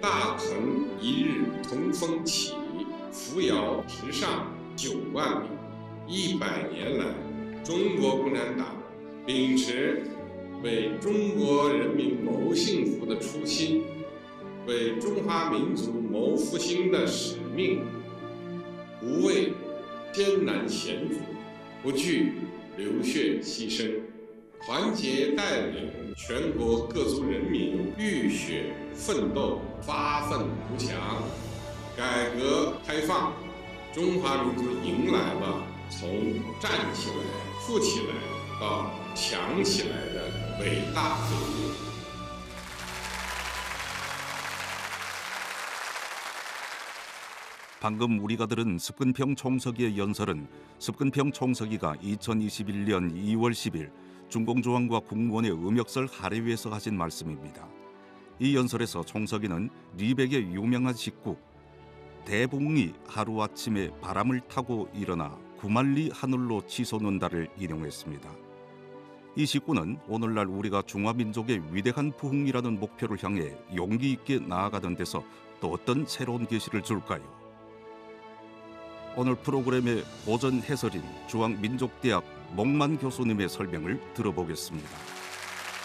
大腾一日同风起，扶摇直上9万里。100年来，中国共产党秉持为中国人民谋幸福的初心，为中华民族谋复兴的使命，不畏艰难险阻，不惧流血牺牲，团结带领全国各族人民浴血奋斗，发奋图强，改革开放，中华民族迎来了从站起来、富起来到强起来的伟大飞跃。 방금 우리가 들은 습근평 총서기의 연설은 습근평 총서기가 2021년 2월 10일 중공조왕과 국무원의 음역설 할애위에서 하신 말씀입니다. 이 연설에서 총서기는 리백의 유명한 식구 대봉이 하루아침에 바람을 타고 일어나 9만리 하늘로 치솟는다를 인용했습니다. 이 식구는 오늘날 우리가 중화민족의 위대한 부흥이라는 목표를 향해 용기 있게 나아가던 데서 또 어떤 새로운 계시를 줄까요? 오늘 프로그램의 고전 해설인 중앙민족대학 목만 교수님의 설명을 들어보겠습니다.